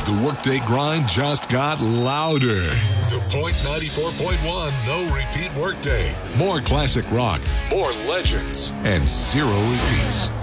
The workday grind just got louder. The Point 94.1 No Repeat Workday. More classic rock, more legends, and zero repeats.